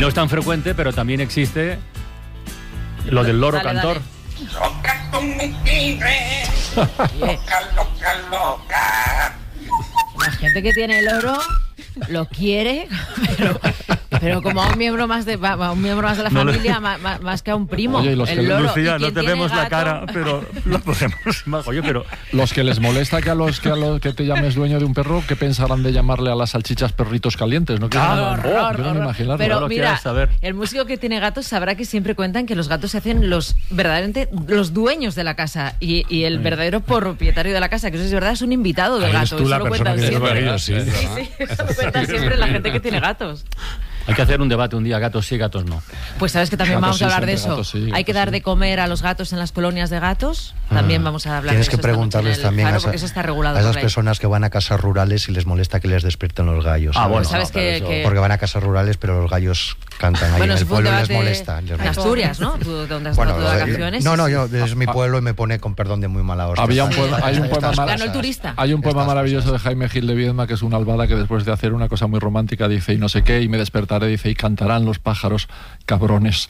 no es tan frecuente, pero también existe lo del loro cantor. Loca como un tigre. Loca, loca. La gente que tiene loro lo quiere, pero como a un miembro más de la familia, más que a un primo. Oye, y los el que, loro. Lucía, ¿Y no quién te tiene vemos la gato? cara, pero lo podemos imaginar. Oye, pero los que les molesta que a los que te llames dueño de un perro, ¿qué pensarán de llamarle a las salchichas perritos calientes? No quiero Horror. imaginarlo. Pero lo mira, quieras saber. el músico que tiene gatos sabrá que siempre cuentan que los gatos se hacen verdaderamente los dueños de la casa y el verdadero propietario de la casa, que eso es verdad, es un invitado del Eres gato. tú la Eso lo persona cuentan que lleva siempre. ellos, sí. Sí, eso lo cuentan siempre la gente que tiene gatos. hay que hacer un debate un día, gatos sí, gatos no. Pues sabes que también Gatos vamos sí, a hablar de siempre eso. gatos sí, Hay gatos que dar sí. de comer a los gatos en las colonias de gatos. También vamos a hablar Tienes de que eso esta noche preguntarles en el también Faro, porque eso está regulado a esas por ley. personas que van a casas rurales y les molesta que les despierten los gallos. Ah, bueno, Sabes que Porque van a casas rurales, pero los gallos cantan ahí bueno, en el eso fue un pueblo y les debate molesta. en Asturias, ¿no? ¿Tú dónde has estado tú de vacaciones? No, yo es mi pueblo y me pone con perdón de muy mala hostia. Había un pueblo- hay un poema Estas mal- Ganó el cosas. turista. Hay un poema Estas maravilloso cosas. de Jaime Gil de Viedma, que es una albada que después de hacer una cosa muy romántica dice, y no sé qué, y me despertaré, dice, y cantarán los pájaros, cabrones.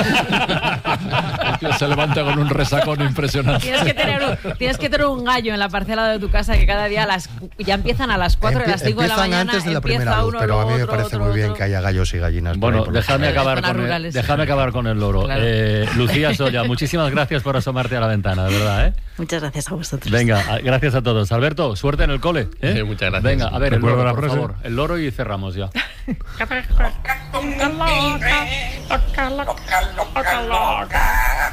El tío se levanta con un resacón impresionante. Tienes que tener un gallo en la parcela de tu casa que cada día ya empiezan a las 4 de las 5 de la Empiezan mañana. antes de la empieza primera luz, uno, pero a mí me otro, parece otro, muy bien otro. que haya gallos y gallinas. por ahí Bueno, por los dejadme campos. acabar con el loro. Claro. Lucía Solla, muchísimas gracias por asomarte a la ventana, de verdad, ¿eh? Muchas gracias a vosotros. Venga, gracias a todos. Alberto, suerte en el cole, ¿eh? Sí, muchas gracias. Venga, a ver, el Recuerda loro, la por frase. favor. El loro y cerramos ya. Loca como un tigre. Loca, loca, loca.